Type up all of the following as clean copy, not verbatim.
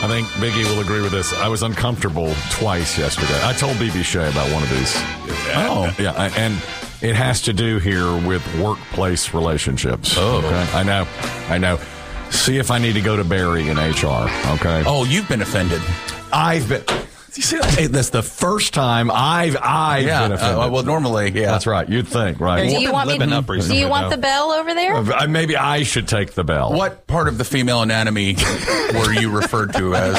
I think Biggie will agree with this. I was uncomfortable twice yesterday. I told BB Shea about one of these. Oh. Yeah, and it has to do here with workplace relationships. Oh. Okay? I know. See if I need to go to Barry in HR, okay? Oh, you've been offended. I've been... You see, that's the first time I've been offended. Well, normally, yeah. That's right. You'd think, right? Do you want the bell over there? Maybe I should take the bell. What part of the female anatomy were you referred to as?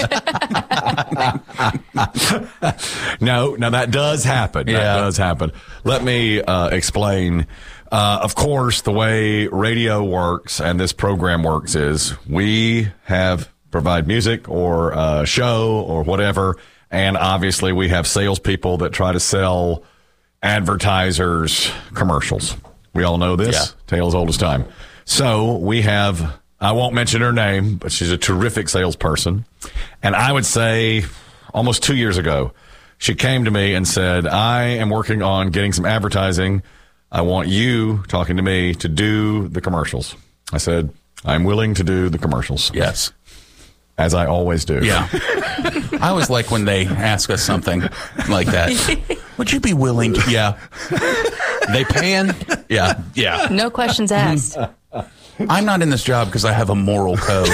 No, that does happen. Yeah. That does happen. Let me explain. Of course, the way radio works and this program works is we provide music or a show or whatever. And obviously, we have salespeople that try to sell advertisers commercials. We all know this. Yeah. Tale as old as time. So we have, I won't mention her name, but she's a terrific salesperson. And I would say almost 2 years ago, she came to me and said, I am working on getting some advertising. I want you, talking to me, to do the commercials. I said, I'm willing to do the commercials. Yes. As I always do. Yeah. I always like when they ask us something like that. Would you be willing to? Yeah. They paying? Yeah. Yeah. No questions asked. I'm not in this job because I have a moral code.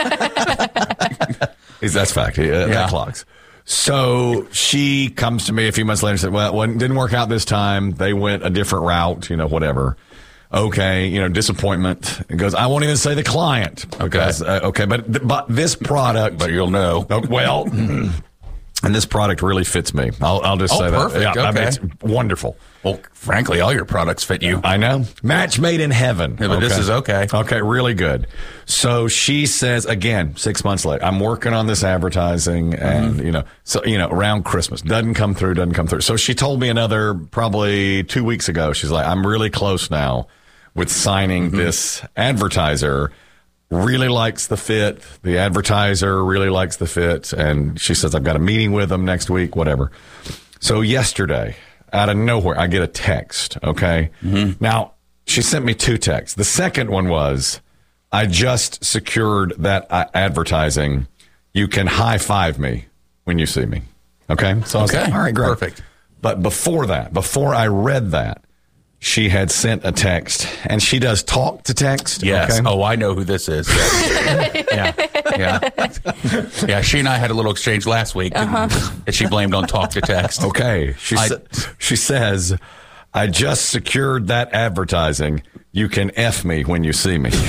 That's fact. That clocks. So she comes to me a few months later and said, well, it didn't work out this time. They went a different route, whatever. Okay, disappointment. It goes, I won't even say the client. Because, but this product. But you'll know. Well, and this product really fits me. I'll just say perfect. that. Yeah, okay. it's wonderful. Well, frankly, all your products fit you. I know. Match made in heaven. Yeah, but this is okay. Okay, really good. So she says, again, 6 months later, I'm working on this advertising and, around Christmas. Doesn't come through. So she told me another probably 2 weeks ago. She's like, I'm really close now with signing this advertiser. Really likes the fit. The advertiser really likes the fit. And she says, I've got a meeting with them next week, whatever. So yesterday, out of nowhere, I get a text, okay? Now, she sent me 2 texts. The second one was, I just secured that advertising. You can high five me when you see me, okay? So I was like, all right, great. Perfect. But before I read that, she had sent a text, and she does talk to text. Yes. Okay? Oh, I know who this is. Yeah. Yeah. She and I had a little exchange last week that she blamed on talk to text. Okay. She says, I just secured that advertising. You can F me when you see me.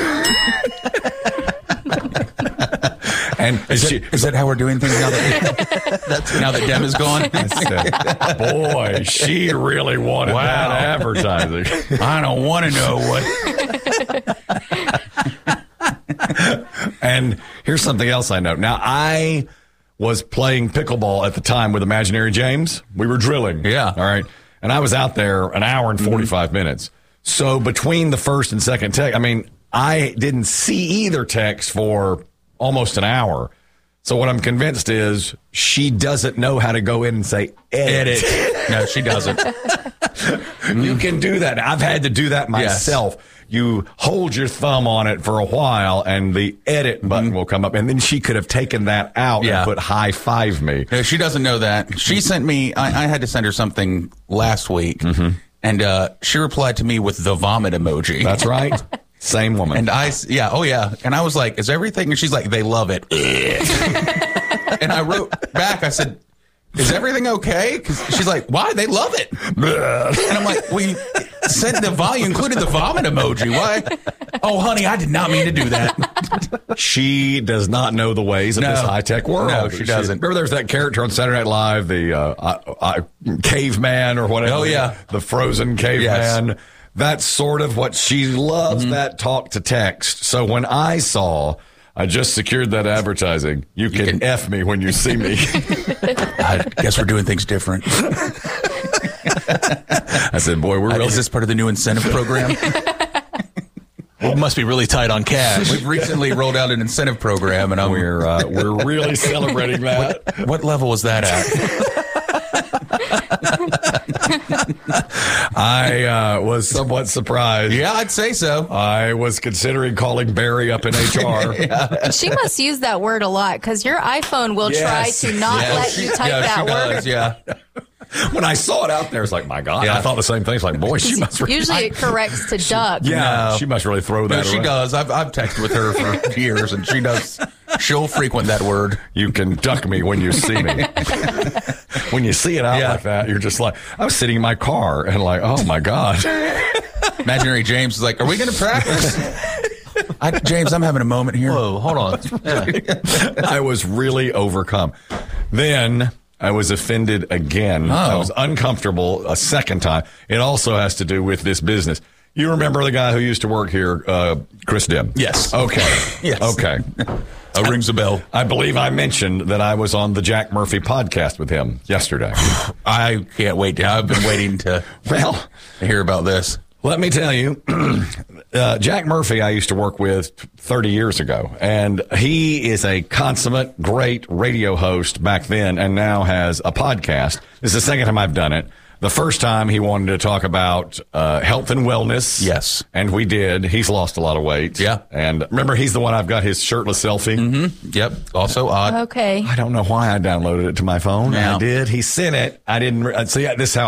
And is that how we're doing things now that Dem is gone? I said, boy, she really wanted that advertising. I don't want to know what. And here's something else I know. Now, I was playing pickleball at the time with Imaginary James. We were drilling. Yeah. All right. And I was out there an hour and 45 minutes. So between the first and second text, I didn't see either text for almost an hour. So what I'm convinced is she doesn't know how to go in and say edit. No, she doesn't. You can do that. I've had to do that myself. Yes. You hold your thumb on it for a while and the edit button will come up. And then she could have taken that out and put high five me. No, she doesn't know that. She sent me, I had to send her something last week. And she replied to me with the vomit emoji. That's right. Same woman. And And I was like, is everything? And she's like, they love it. And I wrote back, I said, is everything okay? Because she's like, why? They love it. And I'm like, we sent you included the vomit emoji. Why? Oh, honey, I did not mean to do that. She does not know the ways of this high-tech world. No, she doesn't. Remember there's that character on Saturday Night Live, the caveman or whatever. Oh, yeah. The frozen caveman. Yes. That's sort of what she loves, that talk to text. So when I saw, I just secured that advertising, you can F me when you see me. I guess we're doing things different. I said, boy, is this part of the new incentive program? Well, it must be really tight on cash. We've recently rolled out an incentive program, and we're really celebrating that. What level was that at? I was somewhat surprised. Yeah, I'd say so. I was considering calling Barry up in HR. She must use that word a lot because your iPhone will Yes. try to not let you type that she word. does, yeah. When I saw it out there, it's like, my God. Yeah. I thought the same thing. It's like, boy, she must really. Usually it corrects to duck. Yeah, No. she must really throw No, that she around. does. I've texted with her for years, and she'll frequent that word. You can duck me when you see me. When you see it out Yeah. like that, you're just like, I was sitting in my car and like, oh my God. Imaginary James is like, are we going to practice? James, I'm having a moment here. Whoa, hold on. Yeah. I was really overcome. Then I was offended again. I was uncomfortable a second time. It also has to do with this business. You remember the guy who used to work here, Chris Dim? Yes. Okay. Yes. Okay. Rings a bell. I believe I mentioned that I was on the Jack Murphy podcast with him yesterday. I can't wait. I've been waiting to Well, hear about this. let me tell you, Jack Murphy I used to work with 30 years ago, and he is a consummate, great radio host back then and now has a podcast. This is the second time I've done it. The first time he wanted to talk about health and wellness. Yes. And we did. He's lost a lot of weight. Yeah. And remember, he's the one I've got his shirtless selfie. Mm-hmm. Yep. Also odd. Okay. I don't know why I downloaded it to my phone. Yeah. I did. He sent it. I didn't. See, this is how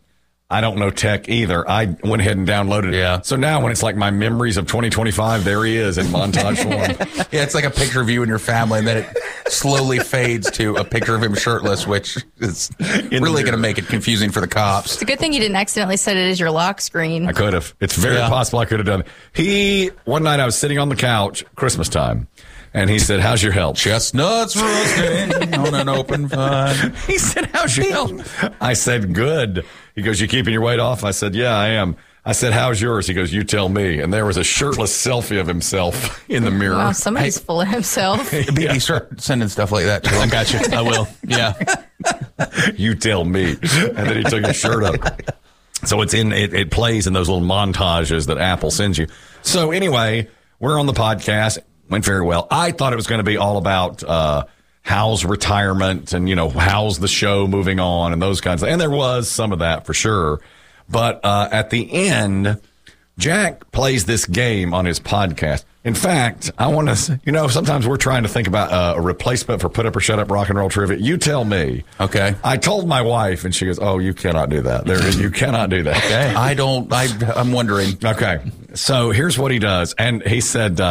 I don't know tech either. I went ahead and downloaded it. Yeah. So now when it's like my memories of 2025, there he is in montage form. Yeah, it's like a picture of you and your family, and then it slowly fades to a picture of him shirtless, which is really going to make it confusing for the cops. It's a good thing you didn't accidentally set it as your lock screen. I could have. It's very possible I could have done it. One night I was sitting on the couch, Christmas time, and he said, "How's your health?" Chestnuts roasting on an open fire. He said, "How's your health?" I said, "Good." He goes, "You keeping your weight off?" I said, "Yeah, I am." I said, "How's yours?" He goes, "You tell me." And there was a shirtless selfie of himself in the mirror. Wow, somebody's full of himself. BB, start sending stuff like that to him. I got you. I will. Yeah. You tell me. And then he took his shirt up. So it plays in those little montages that Apple sends you. So anyway, we're on the podcast. Went very well. I thought it was going to be all about how's retirement and, how's the show moving on and those kinds of things. And there was some of that for sure. But at the end, Jack plays this game on his podcast. In fact, I want to, sometimes we're trying to think about a replacement for Put Up or Shut Up Rock and Roll Trivia. You tell me. Okay. I told my wife, and she goes, "Oh, you cannot do that. You cannot do that." Okay. I'm wondering. Okay. So here's what he does. And he said,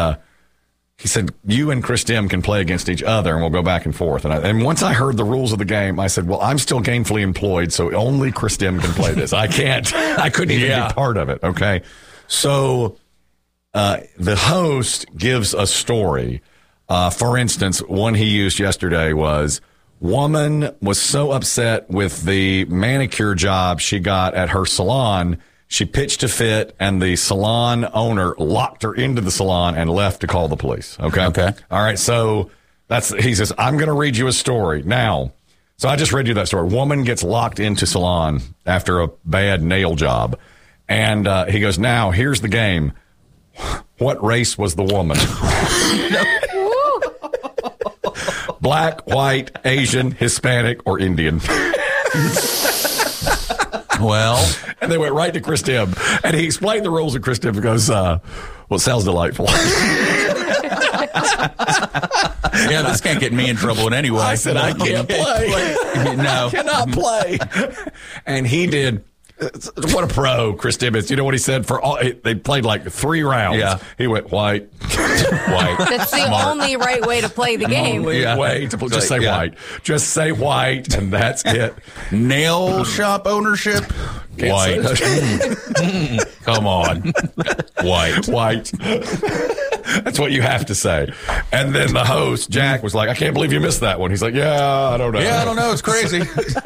you and Chris Dim can play against each other, and we'll go back and forth. And once I heard the rules of the game, I said, well, I'm still gainfully employed, so only Chris Dim can play this. I couldn't even be part of it. Okay. So the host gives a story. For instance, one he used yesterday was, woman was so upset with the manicure job she got at her salon, she pitched a fit, and the salon owner locked her into the salon and left to call the police. Okay. Okay. All right. So he says, I'm going to read you a story now. So I just read you that story. Woman gets locked into salon after a bad nail job. And he goes, now here's the game. What race was the woman? Black, white, Asian, Hispanic, or Indian? Well, and they went right to Chris Dim. And he explained the rules, and Chris Dim goes, well, it sounds delightful. yeah, this can't get me in trouble in any way. I said, I can't play. No. I cannot play. And he did. What a pro Chris Dim is. You know what he said? They played like 3 rounds. Yeah. He went white. That's the only right way to play the game. Only way to just say white. Just say white, and that's it. Nail shop ownership? White. Come on. White. That's what you have to say. And then the host, Jack, was like, I can't believe you missed that one. He's like, yeah, I don't know. Yeah, I don't know. It's crazy.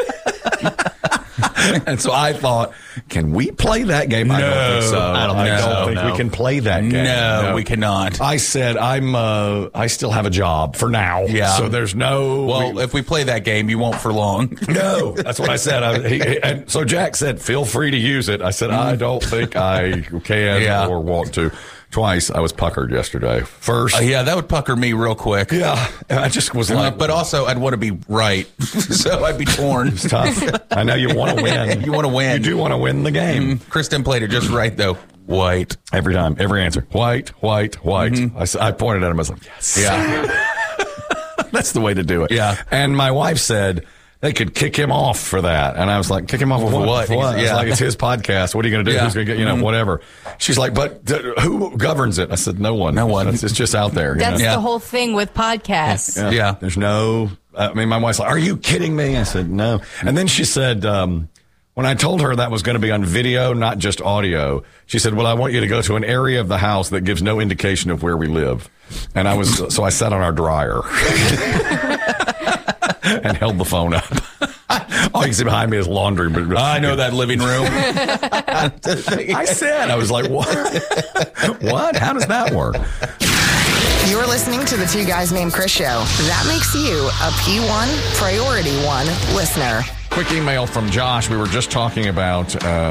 And so I thought, can we play that game? I don't think so. I don't think we can play that game. No, we cannot. I said, I still have a job for now. Yeah. So there's no. Well, if we play that game, you won't for long. No, that's what I said. And so Jack said, feel free to use it. I said, I don't think I can or want to. twice I was puckered yesterday. First, Yeah, that would pucker me real quick. yeah, and I just was like, But also, I'd want to be right. So I'd be torn. it's tough. I know you want to win. You want to win. You do want to win the game. Kristen played it just right, though. White. Every time, every answer. White, white, white. I pointed at him. I was like, yes. Yeah. That's the way to do it. Yeah. And my wife said they could kick him off for that. And I was like, kick him off for what? Yeah. It's like, it's his podcast. What are you going to do? Yeah. Who's going to get, whatever. She's like, but who governs it? I said, no one. No one. It's just out there. That's you know? the whole thing with podcasts. Yeah. There's no, my wife's like, are you kidding me? I said, no. And then she said, when I told her that was going to be on video, not just audio, she said, well, I want you to go to an area of the house that gives no indication of where we live. And so I sat on our dryer and held the phone up. All you can see behind me is laundry. But I know that living room. I was like, what? What? How does that work? You're listening to the Two Guys Named Chris show. That makes you a P1 Priority 1 listener. Quick email from Josh. We were just talking about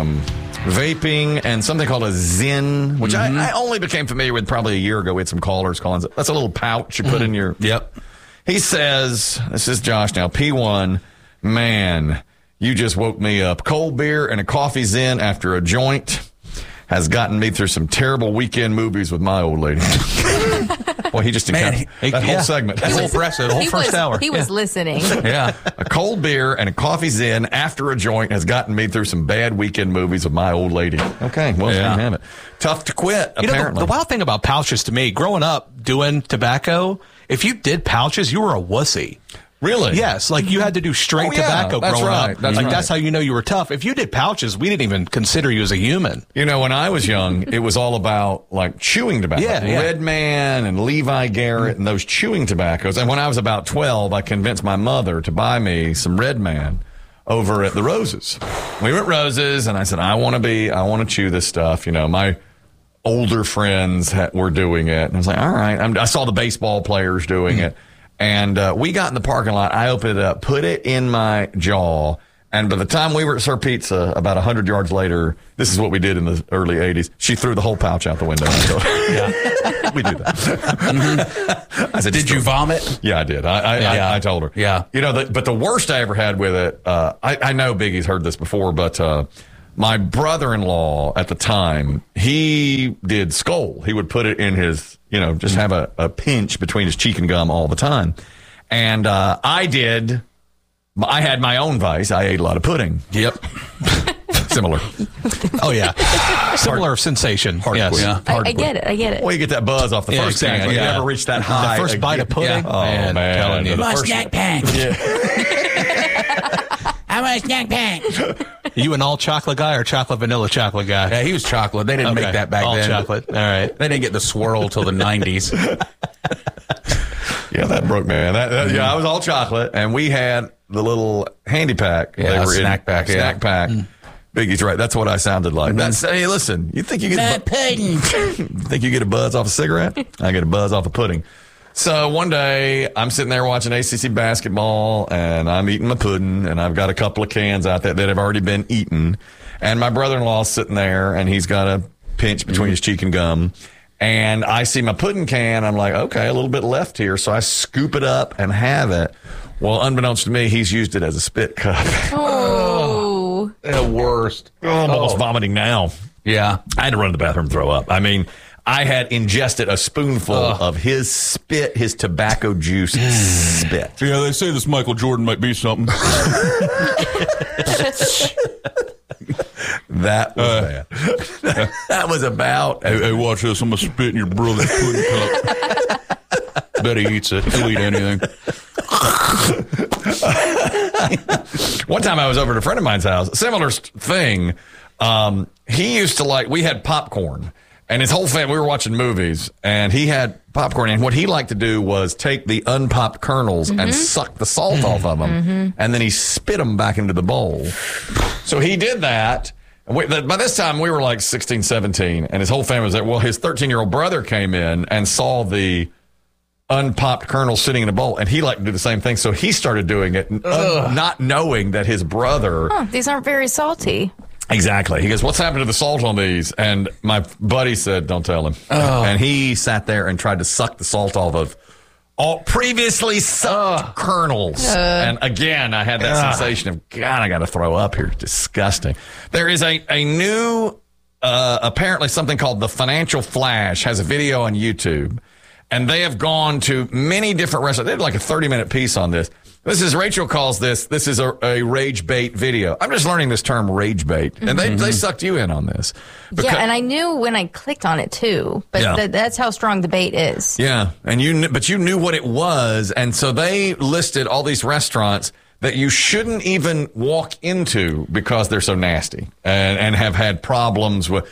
vaping and something called a Zyn, which I only became familiar with probably a year ago. We had some callers calling it. That's a little pouch you put in your... Yep. He says, this is Josh now, P1, man, you just woke me up. Cold beer and a coffee Zyn after a joint has gotten me through some terrible weekend movies with my old lady. Well, he just encountered that whole segment. That's impressive. The whole first hour. He was listening. Yeah. A cold beer and a coffee Zyn after a joint has gotten me through some bad weekend movies with my old lady. Okay, well, there you have it. Tough to quit, apparently. The wild thing about pouches to me, growing up doing tobacco, if you did pouches, you were a wussy. Really? Yes, like you had to do straight tobacco that's growing right, up. that's like right. that's how you know you were tough. If you did pouches, we didn't even consider you as a human. You know, when I was young, it was all about like chewing tobacco. Yeah, yeah. Red Man and Levi Garrett and those chewing tobaccos. And when I was about 12, I convinced my mother to buy me some Red Man over at the Roses. We were at Roses and I said, I want to chew this stuff. You know, my older friends were doing it. And I was like, all right. I saw the baseball players doing it. And we got in the parking lot. I opened it up, put it in my jaw. And by the time we were at Sir Pizza, about 100 yards later, this is what we did in the early 80s. She threw the whole pouch out the window. Yeah, we do that. I said, Did you vomit? Yeah, I did. I told her. Yeah. You know, but the worst I ever had with it, I know Biggie's heard this before, but my brother-in-law at the time, he did Skoal. He would put it in his, just have a pinch between his cheek and gum all the time. And I had my own vice. I ate a lot of pudding. Yep. Similar. Oh yeah, similar sensation. Yes. Yeah. I get it. Well, you get that buzz off the Yeah, first exactly. can. You Yeah. never reach that high. The first bite of pudding. Yeah. Oh, man. telling you. The Want a first- snack pack? I want a snack pack. You an all chocolate guy or chocolate vanilla chocolate guy? Yeah, he was chocolate. They didn't Okay. make that back all then. chocolate. All right. They didn't get the swirl till the 90s. Yeah, that broke me, man. I was all chocolate, and we had the little handy pack. Yeah, They were snack pack, yeah. Snack pack. Biggie's right. That's what I sounded like. That's hey, listen. You think you get Pudding. think you get a buzz off a cigarette? I get a buzz off a pudding. So one day I'm sitting there watching ACC basketball, and I'm eating my pudding, and I've got a couple of cans out there that have already been eaten, and my brother-in-law's sitting there, and he's got a pinch between his cheek and gum. And I see my pudding can. I'm like, okay, a little bit left here. So I scoop it up and have it. Well, unbeknownst to me, he's used it as a spit cup. Oh. The worst. I'm almost vomiting now. Yeah. I had to run to the bathroom and throw up. I mean, I had ingested a spoonful of his spit, his tobacco juice spit. Yeah, they say this Michael Jordan might be something. That was bad. That was about. Hey, watch this. I'm going to spit in your brother's pudding cup. Bet he eats it. He'll eat anything. One time I was over at a friend of mine's house, similar thing. He used to we had popcorn, and his whole family, we were watching movies, and he had popcorn, and what he liked to do was take the unpopped kernels and suck the salt off of them, and then he spit them back into the bowl. So he did that. By this time, we were like 16, 17, and his whole family was there. Well, his 13-year-old brother came in and saw the unpopped kernel sitting in a bowl, and he liked to do the same thing. So he started doing it, not knowing that his brother... These aren't very salty. Exactly. He goes, what's happened to the salt on these? And my buddy said, don't tell him. Oh. And he sat there and tried to suck the salt off of all previously sucked kernels. And again, I had that sensation of, God, I got to throw up here. Disgusting. There is a new, apparently something called The Financial Flash has a video on YouTube. And they have gone to many different restaurants. They did like a 30-minute piece on this. Rachel calls this is a rage bait video. I'm just learning this term, rage bait. And they sucked you in on this. Yeah, and I knew when I clicked on it too. But that's how strong the bait is. Yeah, and you knew what it was. And so they listed all these restaurants that you shouldn't even walk into because they're so nasty and have had problems with,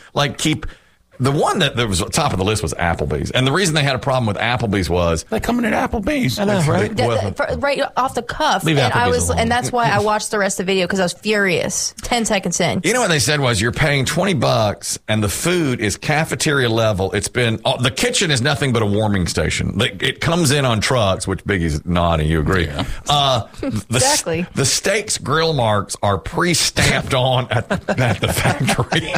the one that was top of the list was Applebee's. And the reason they had a problem with Applebee's was They coming at Applebee's. I know, right? Right off the cuff. Leave And Applebee's alone. and that's why I watched the rest of the video because I was furious. 10 seconds in. You know what they said was you're paying $20 and the food is cafeteria level. It's been the kitchen is nothing but a warming station. It comes in on trucks, which Biggie's nodding. You agree? Yeah. Exactly. The steaks grill marks are pre-stamped on at the factory.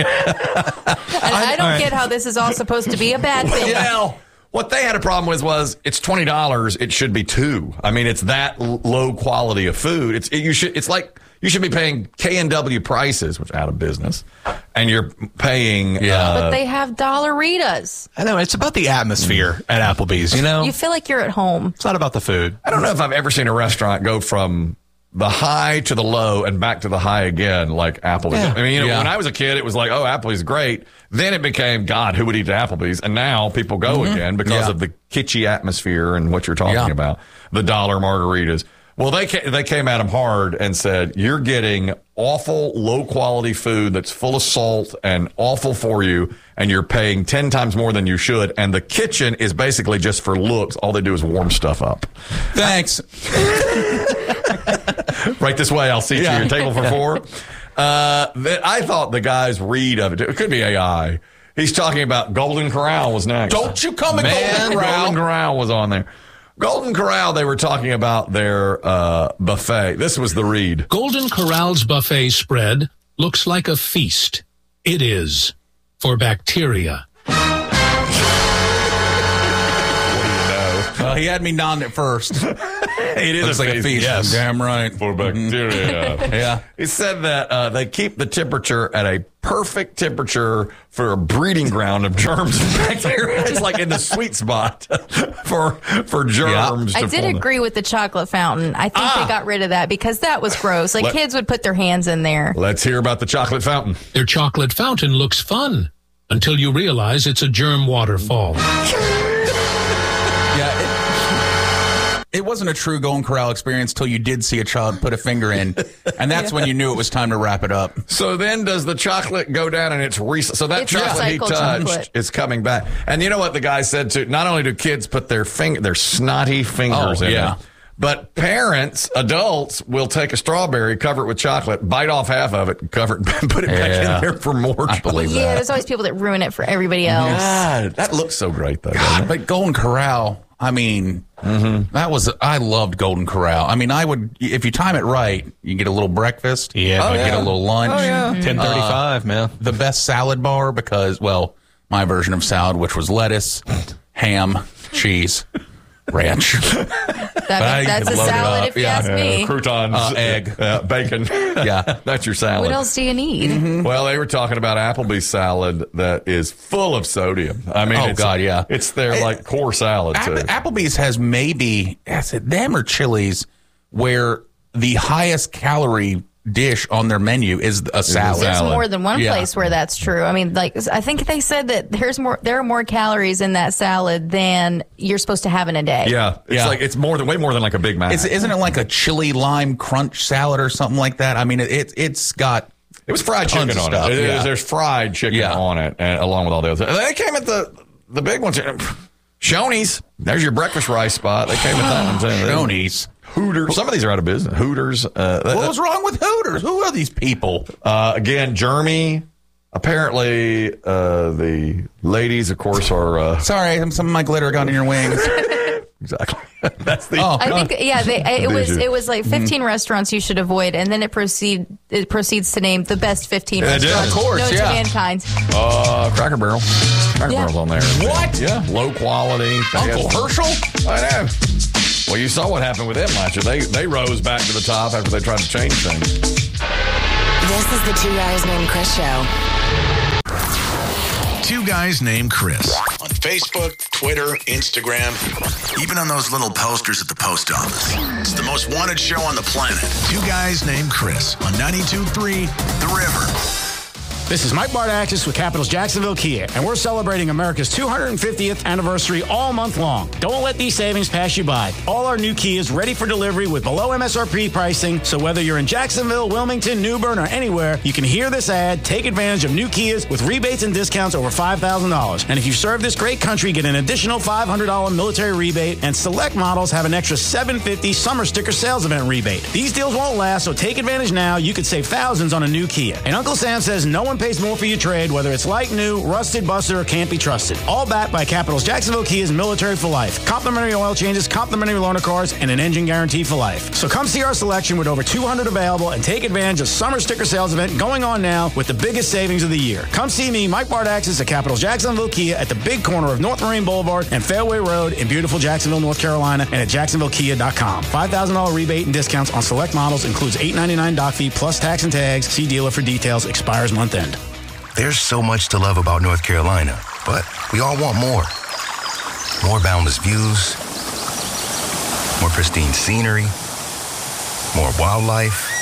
And I don't get how this is all supposed to be a bad thing. Well, what they had a problem with was it's $20. It should be $2. I mean, it's that low quality of food. It's like you should be paying K&W prices, which are out of business, and you're paying. But they have Dollaritas. I know. It's about the atmosphere at Applebee's, you know? You feel like you're at home. It's not about the food. I don't know if I've ever seen a restaurant go from the high to the low and back to the high again, like Applebee's. Yeah. I mean, when I was a kid, it was like, oh, Applebee's is great. Then it became, God, who would eat at Applebee's? And now people go again because of the kitschy atmosphere and what you're talking about, the dollar margaritas. Well, they came at them hard and said, you're getting awful, low-quality food that's full of salt and awful for you, and you're paying 10 times more than you should, and the kitchen is basically just for looks. All they do is warm stuff up. Thanks. Right this way, I'll seat you your table for 4. I thought the guy's read of it could be AI. He's talking about Golden Corral was next. Don't you come at Golden Corral. Golden Corral was on there. Golden Corral, they were talking about their buffet. This was the read. Golden Corral's buffet spread looks like a feast. It is for bacteria. He had me nodding at first. It is Looks like a feast. Yes. Damn right. For bacteria. Yeah. He said that they keep the temperature at a perfect temperature for a breeding ground of germs and bacteria. It's like in the sweet spot for germs. I did agree with the chocolate fountain. I think they got rid of that because that was gross. Like kids would put their hands in there. Let's hear about the chocolate fountain. Their chocolate fountain looks fun until you realize it's a germ waterfall. It wasn't a true Golden Corral experience till you did see a child put a finger in, and that's when you knew it was time to wrap it up. So then does the chocolate go down and it's so that It's chocolate he recycled touched chocolate. is coming back. And you know what the guy said too? Not only do kids put their snotty fingers in it, but parents, adults will take a strawberry, cover it with chocolate, bite off half of it, cover it, put it back in there for more chocolate. I believe that. There's always people that ruin it for everybody else. God, that looks so great though. doesn't it? But Golden Corral, I mean, I loved Golden Corral. I mean, I would, if you time it right, you get a little breakfast. Yeah. You get a little lunch. 10:35, man. The best salad bar because, well, my version of salad, which was lettuce, ham, cheese, ranch. That's a load it salad up. if you ask me. Croutons, egg. bacon. Yeah. That's your salad. What else do you need? Well, they were talking about Applebee's salad that is full of sodium. I mean, it's their like core salad too. Applebee's has maybe, is it them or Chili's, where the highest calorie dish on their menu is a salad. There's more than one Yeah. place where that's true. I mean, like I think they said that there are more calories in that salad than you're supposed to have in a day. Yeah, it's way more than like a Big Mac. Isn't it like a chili lime crunch salad or something like that? I mean, it's got. It was fried tons chicken of on stuff, it. yeah. There's fried chicken on it, along with all the other. They came at the big ones. Shoney's. There's your breakfast rice spot. They came at that one too. Shoney's. Hooters. Some of these are out of business. Hooters. What was wrong with Hooters? Who are these people? Again, Jeremy. Apparently, the ladies, of course, are. Sorry, some of my glitter got in your wings. Exactly. That's the. I think, yeah, Did you? it was like 15 restaurants you should avoid, and then it proceeds to name the best 15 Yeah, it did. restaurants Of course, known yeah. to mankind. Cracker Barrel. Cracker Yeah. Barrel's on there. What? Yeah, low quality. Uncle Herschel? I know. Well, you saw what happened with them last year. They rose back to the top after they tried to change things. This is the Two Guys Named Chris Show. Two Guys Named Chris. On Facebook, Twitter, Instagram, even on those little posters at the post office. It's the most wanted show on the planet. Two Guys Named Chris on 92.3 The River. This is Mike Bardaxis with Capitals Jacksonville Kia, and we're celebrating America's 250th anniversary all month long. Don't let these savings pass you by. All our new Kias ready for delivery with below MSRP pricing, so whether you're in Jacksonville, Wilmington, New Bern, or anywhere, you can hear this ad, take advantage of new Kias with rebates and discounts over $5,000. And if you serve this great country, get an additional $500 military rebate, and select models have an extra $750 summer sticker sales event rebate. These deals won't last, so take advantage now. You could save thousands on a new Kia. And Uncle Sam says no one pays more for your trade, whether it's like new, rusted, busted, or can't be trusted. All backed by Capitals Jacksonville Kia's military for life. Complimentary oil changes, complimentary loaner cars, and an engine guarantee for life. So come see our selection with over 200 available and take advantage of summer sticker sales event going on now with the biggest savings of the year. Come see me, Mike Bardaxis at Capitals Jacksonville Kia at the big corner of North Marine Boulevard and Fairway Road in beautiful Jacksonville, North Carolina, and at jacksonvillekia.com. $5,000 rebate and discounts on select models includes $899 dock fee plus tax and tags. See dealer for details. Expires month end. There's so much to love about North Carolina, but we all want more. More boundless views, more pristine scenery, more wildlife,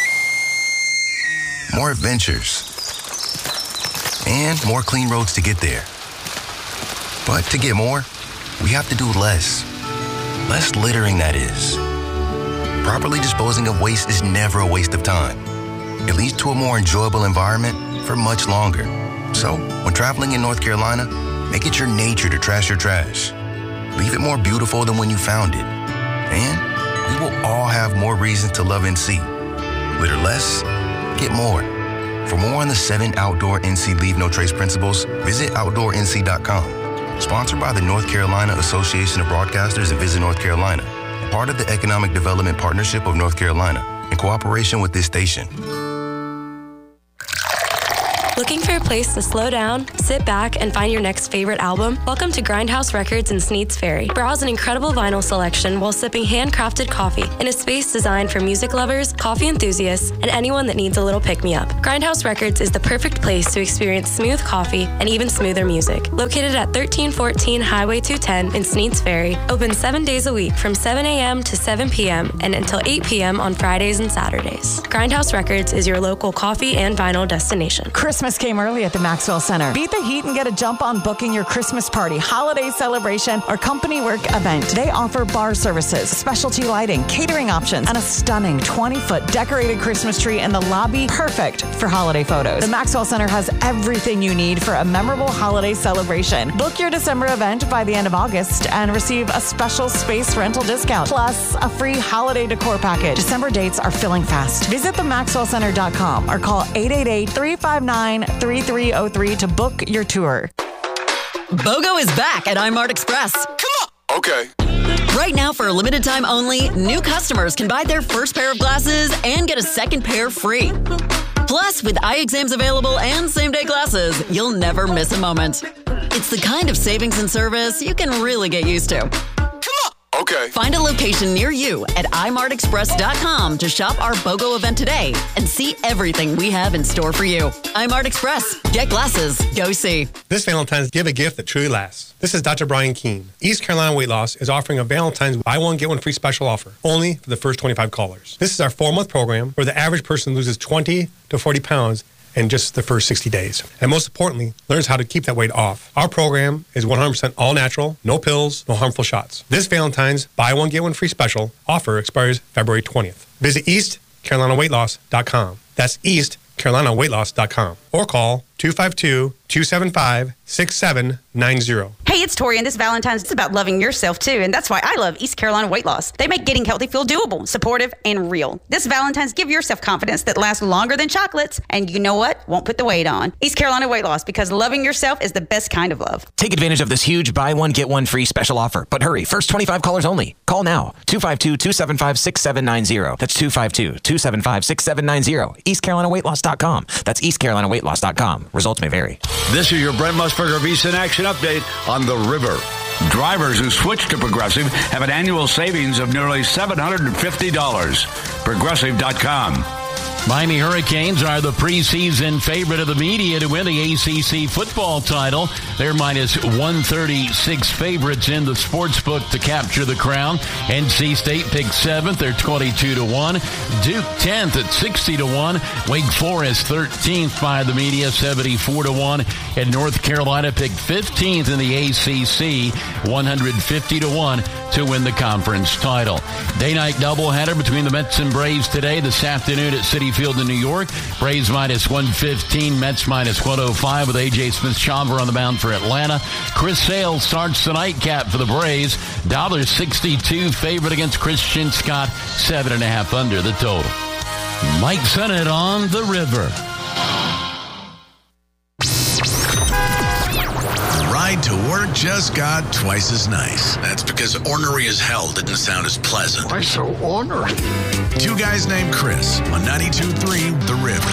more adventures, and more clean roads to get there. But to get more, we have to do less. Less littering, that is. Properly disposing of waste is never a waste of time. It leads to a more enjoyable environment for much longer. So, when traveling in North Carolina, make it your nature to trash your trash. Leave it more beautiful than when you found it. And we will all have more reasons to love NC. Litter less, get more. For more on the 7 outdoor NC Leave No Trace principles, visit OutdoorNC.com. Sponsored by the North Carolina Association of Broadcasters and Visit North Carolina. Part of the Economic Development Partnership of North Carolina, in cooperation with this station. Looking for a place to slow down, sit back, and find your next favorite album? Welcome to Grindhouse Records in Sneads Ferry. Browse an incredible vinyl selection while sipping handcrafted coffee in a space designed for music lovers, coffee enthusiasts, and anyone that needs a little pick-me-up. Grindhouse Records is the perfect place to experience smooth coffee and even smoother music. Located at 1314 Highway 210 in Sneads Ferry, open 7 days a week from 7 a.m. to 7 p.m. and until 8 p.m. on Fridays and Saturdays. Grindhouse Records is your local coffee and vinyl destination. Christmas came early at the Maxwell Center. Beat the heat and get a jump on booking your Christmas party, holiday celebration, or company work event. They offer bar services, specialty lighting, catering options, and a stunning 20-foot decorated Christmas tree in the lobby, perfect for holiday photos. The Maxwell Center has everything you need for a memorable holiday celebration. Book your December event by the end of August and receive a special space rental discount, plus a free holiday decor package. December dates are filling fast. Visit themaxwellcenter.com or call 888-359-3303 to book your tour. BOGO is back at iMart Express. Come on. Okay. Right now, for a limited time only, new customers can buy their first pair of glasses and get a second pair free. Plus, with eye exams available and same-day glasses, you'll never miss a moment. It's the kind of savings and service you can really get used to. Okay. Find a location near you at imartexpress.com to shop our BOGO event today and see everything we have in store for you. iMart Express. Get glasses. Go see. This Valentine's, give a gift that truly lasts. This is Dr. Brian Keene. East Carolina Weight Loss is offering a Valentine's buy one, get one free special offer, only for the first 25 callers. This is our 4-month program where the average person loses 20 to 40 pounds in just the first 60 days. And most importantly, learns how to keep that weight off. Our program is 100% all natural, no pills, no harmful shots. This Valentine's buy one, get one free special offer expires February 20th. Visit EastCarolinaWeightLoss.com. That's EastCarolinaWeightLoss.com. Or call 252-275-6790. Hey, it's Tori, and this Valentine's is about loving yourself, too, and that's why I love East Carolina Weight Loss. They make getting healthy feel doable, supportive, and real. This Valentine's, give yourself confidence that lasts longer than chocolates, and you know what? Won't put the weight on. East Carolina Weight Loss, because loving yourself is the best kind of love. Take advantage of this huge buy one, get one free special offer. But hurry, first 25 callers only. Call now, 252-275-6790. That's 252-275-6790. EastCarolinaWeightLoss.com. That's EastCarolinaWeightLoss.com. Results may vary. This is your Brent Musburger VSiN Action Update on the river. Drivers who switch to Progressive have an annual savings of nearly $750. Progressive.com. Miami Hurricanes are the preseason favorite of the media to win the ACC football title. They're minus 136 favorites in the sportsbook to capture the crown. NC State picked 7th. They're 22-1. Duke 10th at 60-1. Wake Forest 13th by the media, 74-1. And North Carolina picked 15th in the ACC, 150-1 to win the conference title. Day-night doubleheader between the Mets and Braves today. This afternoon at Citi Field in New York. Braves minus 115, Mets minus 105 with A.J. Smith-Shawver on the mound for Atlanta. Chris Sale starts the nightcap for the Braves. $1.62 favorite against Christian Scott, 7.5 under the total. Mike Sennett on the river. Ride to work just got twice as nice. That's because ornery as hell didn't sound as pleasant. Why so ornery? Two guys named Chris on 92.3 The River.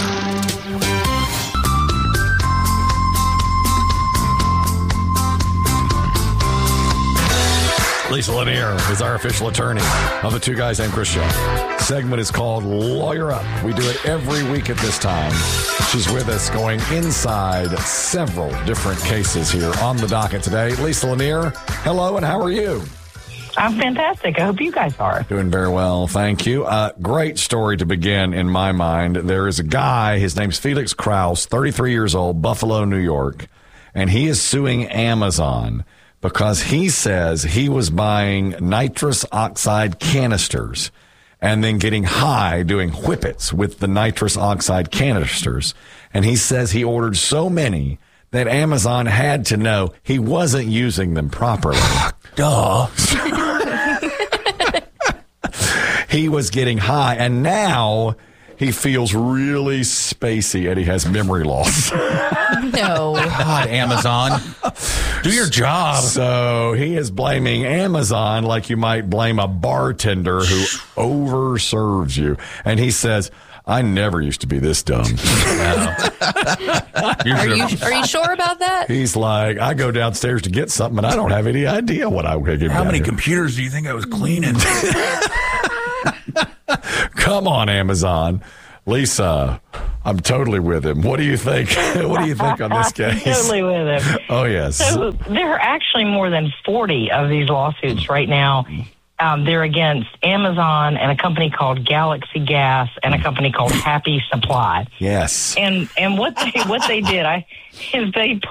Lisa Lanier is our official attorney of the Two Guys Named Chris show. Segment is called Lawyer Up. We do it every week at this time. She's with us going inside several different cases here on the docket today. Lisa Lanier, hello, and how are you? I'm fantastic. I hope you guys are. Doing very well, thank you. Great story to begin in my mind. There is a guy, his name's Felix Krause, 33 years old, Buffalo, New York, and he is suing Amazon because he says he was buying nitrous oxide canisters and then getting high doing whippets with the nitrous oxide canisters. And he says he ordered so many that Amazon had to know he wasn't using them properly. Duh. He was getting high, and now he feels really spacey, and he has memory loss. No. God, Amazon. Do your job. So he is blaming Amazon like you might blame a bartender who overserves you. And he says, I never used to be this dumb. Are you sure about that? He's like, I go downstairs to get something, and I don't have any idea what I would give. How many computers do you think I was cleaning? Come on, Amazon. Lisa, I'm totally with him. What do you think? What do you think on this case? Totally with him. Oh, yes. So there are actually more than 40 of these lawsuits right now. They're against Amazon and a company called Galaxy Gas and a company called Happy Supply. Yes. And what they did is they